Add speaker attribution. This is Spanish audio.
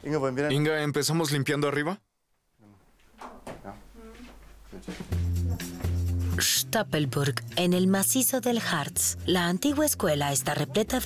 Speaker 1: Inga, ¿empezamos limpiando arriba?
Speaker 2: Stoppelburg, en el macizo del Harz. La antigua escuela está repleta de